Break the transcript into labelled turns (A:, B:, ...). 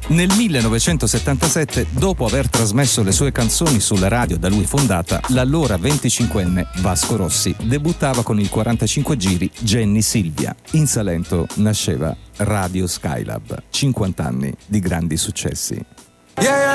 A: Nel 1977, dopo aver trasmesso le sue canzoni sulla radio da lui fondata, l'allora 25enne Vasco Rossi debuttava con il 45 giri Jenny Silvia. In Salento nasceva Radio Skylab, 50 anni di grandi successi.